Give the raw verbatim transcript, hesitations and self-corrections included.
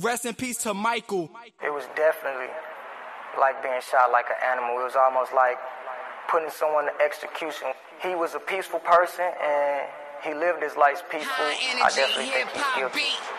Rest in peace to Michael. It was definitely like being shot like an animal. It was almost like putting someone to execution. He was a peaceful person and he lived his life peaceful. I definitely think he's guilty.